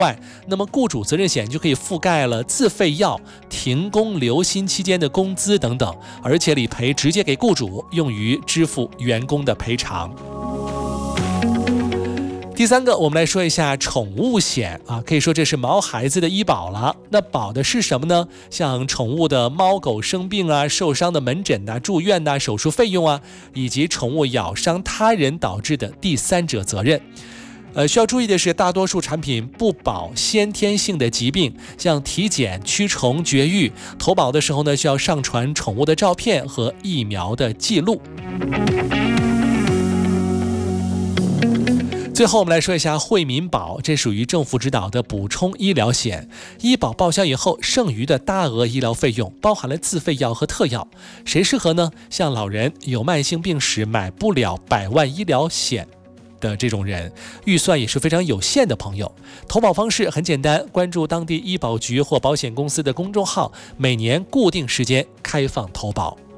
外，那么雇主责任险就可以覆盖了自费药、停工留薪期间的工资等等，而且理赔直接给雇主，用于支付员工的赔偿。第三个，我们来说一下宠物险啊，可以说这是毛孩子的医保了。那保的是什么呢？像宠物的猫狗生病啊、受伤的门诊啊、住院啊、手术费用啊，以及宠物咬伤他人导致的第三者责任。需要注意的是，大多数产品不保先天性的疾病，像体检、驱虫、绝育。投保的时候呢，需要上传宠物的照片和疫苗的记录。最后我们来说一下惠民保，这属于政府指导的补充医疗险。医保报销以后，剩余的大额医疗费用包含了自费药和特药，谁适合呢？像老人、有慢性病史买不了100万医疗险的这种人，预算也是非常有限的朋友。投保方式很简单，关注当地医保局或保险公司的公众号，每年固定时间开放投保。